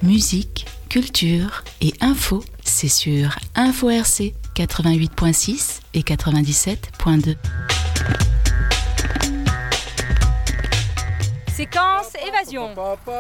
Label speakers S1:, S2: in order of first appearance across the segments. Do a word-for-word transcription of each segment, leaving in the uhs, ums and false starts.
S1: Musique, culture et info, c'est sur Info R C quatre-vingt-huit virgule six et quatre-vingt-dix-sept virgule deux.
S2: Séquence évasion.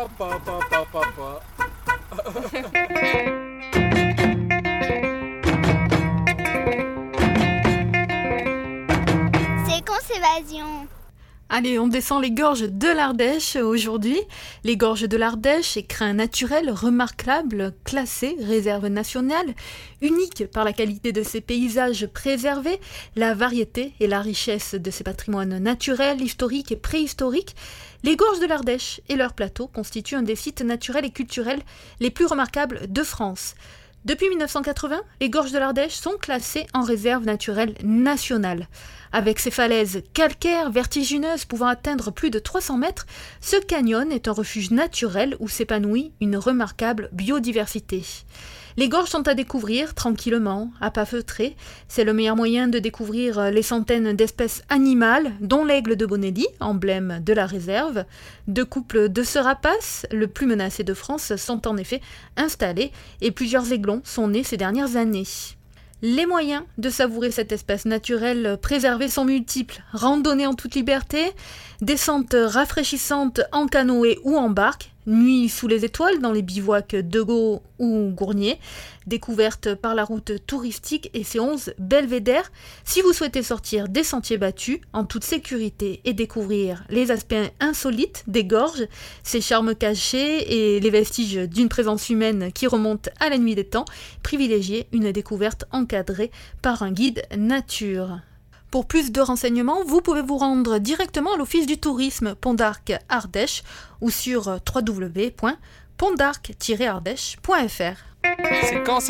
S3: Séquence évasion.
S4: Allez, on descend les gorges de l'Ardèche aujourd'hui. Les gorges de l'Ardèche, écrin naturel remarquable, classé, réserve nationale, unique par la qualité de ses paysages préservés, la variété et la richesse de ses patrimoines naturels, historiques et préhistoriques. Les gorges de l'Ardèche et leurs plateaux constituent un des sites naturels et culturels les plus remarquables de France. Depuis mille neuf cent quatre-vingts, les gorges de l'Ardèche sont classées en réserve naturelle nationale. Avec ses falaises calcaires vertigineuses pouvant atteindre plus de trois cents mètres, ce canyon est un refuge naturel où s'épanouit une remarquable biodiversité. Les gorges sont à découvrir tranquillement, à pas feutrés. C'est le meilleur moyen de découvrir les centaines d'espèces animales, dont l'aigle de Bonelli, emblème de la réserve. Deux couples de ce rapace, le plus menacé de France, sont en effet installés et plusieurs aiglons sont nés ces dernières années. Les moyens de savourer cette espèce naturelle préservée sont multiples. Randonnée en toute liberté, descente rafraîchissante en canoë ou en barque, nuit sous les étoiles dans les bivouacs de Gau ou Gournier, découverte par la route touristique et ses onze belvédères. Si vous souhaitez sortir des sentiers battus en toute sécurité et découvrir les aspects insolites des gorges, ses charmes cachés et les vestiges d'une présence humaine qui remonte à la nuit des temps, privilégiez une découverte encadrée par un guide nature. Pour plus de renseignements, vous pouvez vous rendre directement à l'Office du tourisme Pont d'Arc Ardèche ou sur w w w point pont d'arc tiret ardèche point f r.
S5: Séquence